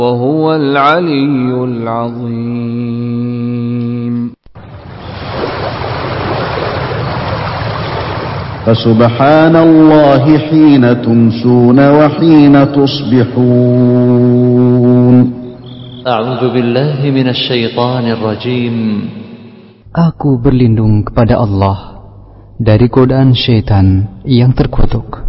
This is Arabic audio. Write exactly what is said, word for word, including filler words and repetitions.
وهو العلي العظيم. فسبحان الله حين تمسون وحين تصبحون. أعوذ بالله من الشيطان الرجيم. Aku berlindung kepada Allah dari godaan syaitan yang terkutuk.